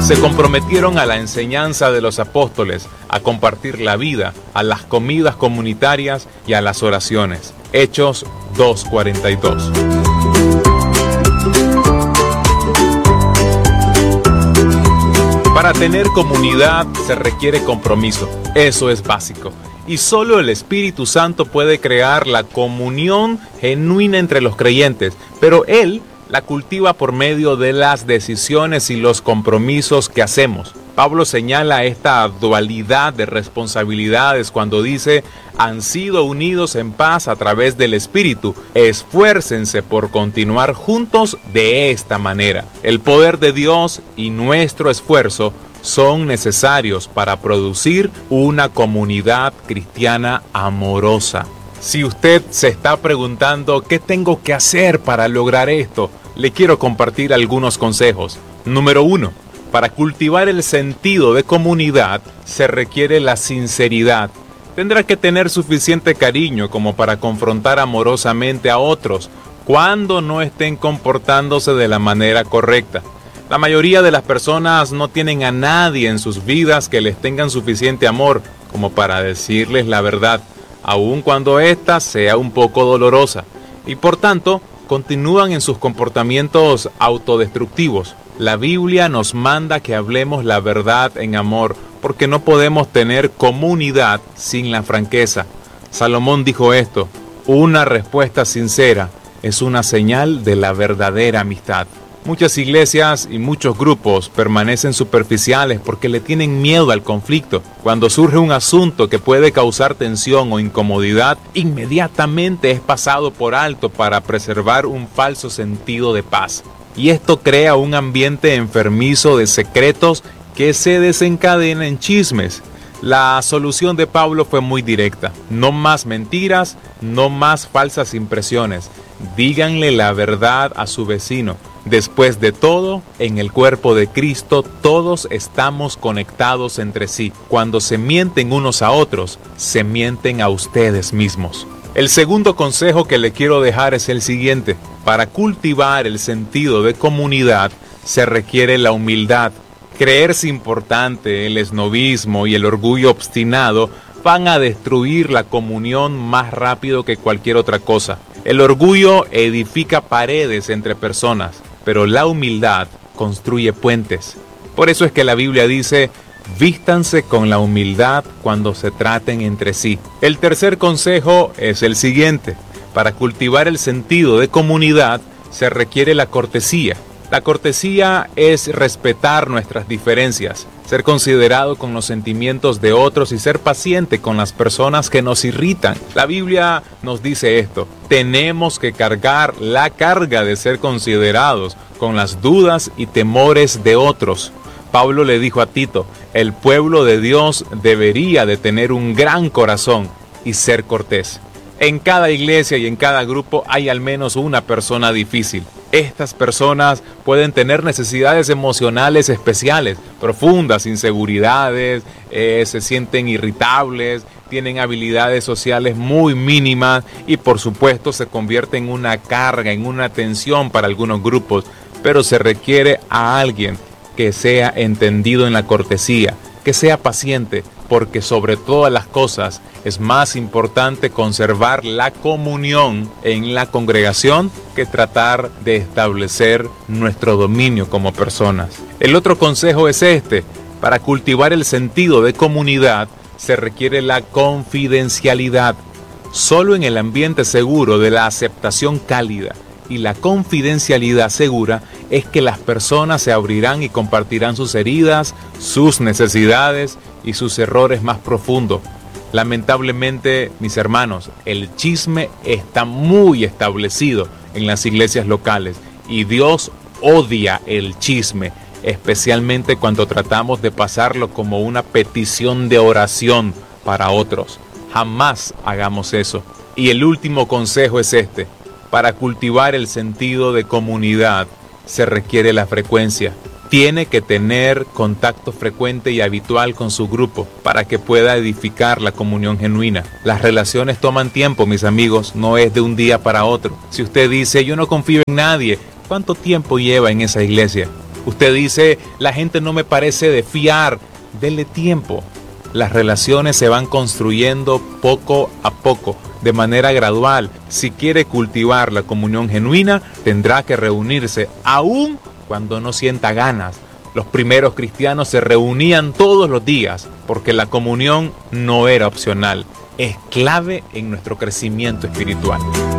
Se comprometieron a la enseñanza de los apóstoles, a compartir la vida, a las comidas comunitarias y a las oraciones. Hechos 2:42. Para tener comunidad se requiere compromiso. Eso es básico. Y solo el Espíritu Santo puede crear la comunión genuina entre los creyentes, pero Él la cultiva por medio de las decisiones y los compromisos que hacemos. Pablo señala esta dualidad de responsabilidades cuando dice: han sido unidos en paz a través del Espíritu. Esfuércense por continuar juntos de esta manera. El poder de Dios y nuestro esfuerzo son necesarios para producir una comunidad cristiana amorosa. Si usted se está preguntando ¿qué tengo que hacer para lograr esto?, le quiero compartir algunos consejos. Número 1. Para cultivar el sentido de comunidad se requiere la sinceridad. Tendrá que tener suficiente cariño como para confrontar amorosamente a otros cuando no estén comportándose de la manera correcta. La mayoría de las personas no tienen a nadie en sus vidas que les tengan suficiente amor como para decirles la verdad, aun cuando ésta sea un poco dolorosa, y por tanto continúan en sus comportamientos autodestructivos. La Biblia nos manda que hablemos la verdad en amor, porque no podemos tener comunidad sin la franqueza. Salomón dijo esto: una respuesta sincera es una señal de la verdadera amistad. Muchas iglesias y muchos grupos permanecen superficiales porque le tienen miedo al conflicto. Cuando surge un asunto que puede causar tensión o incomodidad, inmediatamente es pasado por alto para preservar un falso sentido de paz. Y esto crea un ambiente enfermizo de secretos que se desencadena en chismes. La solución de Pablo fue muy directa: no más mentiras, no más falsas impresiones. Díganle la verdad a su vecino. Después de todo, en el cuerpo de Cristo todos estamos conectados entre sí. Cuando se mienten unos a otros, se mienten a ustedes mismos. El segundo consejo que le quiero dejar es el siguiente: para cultivar el sentido de comunidad se requiere la humildad. Creerse importante, el esnobismo y el orgullo obstinado van a destruir la comunión más rápido que cualquier otra cosa. El orgullo edifica paredes entre personas, pero la humildad construye puentes. Por eso es que la Biblia dice: vístanse con la humildad cuando se traten entre sí. El tercer consejo es el siguiente: para cultivar el sentido de comunidad se requiere la cortesía. La cortesía es respetar nuestras diferencias, ser considerado con los sentimientos de otros y ser paciente con las personas que nos irritan. La Biblia nos dice esto: tenemos que cargar la carga de ser considerados con las dudas y temores de otros. Pablo le dijo a Tito: el pueblo de Dios debería de tener un gran corazón y ser cortés. En cada iglesia y en cada grupo hay al menos una persona difícil. Estas personas pueden tener necesidades emocionales especiales, profundas inseguridades, se sienten irritables, tienen habilidades sociales muy mínimas y por supuesto se convierte en una carga, en una tensión para algunos grupos. Pero se requiere a alguien que sea entendido en la cortesía, que sea paciente, porque sobre todas las cosas es más importante conservar la comunión en la congregación que tratar de establecer nuestro dominio como personas. El otro consejo es este: para cultivar el sentido de comunidad se requiere la confidencialidad. Solo en el ambiente seguro de la aceptación cálida y la confidencialidad segura es que las personas se abrirán y compartirán sus heridas, sus necesidades y sus errores más profundos. Lamentablemente, mis hermanos, el chisme está muy establecido en las iglesias locales y Dios odia el chisme, especialmente cuando tratamos de pasarlo como una petición de oración para otros. Jamás hagamos eso. Y el último consejo es este: para cultivar el sentido de comunidad se requiere la frecuencia. Tiene que tener contacto frecuente y habitual con su grupo para que pueda edificar la comunión genuina. Las relaciones toman tiempo, mis amigos, no es de un día para otro. Si usted dice: yo no confío en nadie, ¿cuánto tiempo lleva en esa iglesia? Usted dice, la gente no me parece de fiar. Dele tiempo. Las relaciones se van construyendo poco a poco, de manera gradual. Si quiere cultivar la comunión genuina, tendrá que reunirse, aun cuando no sienta ganas. Los primeros cristianos se reunían todos los días, porque la comunión no era opcional. Es clave en nuestro crecimiento espiritual.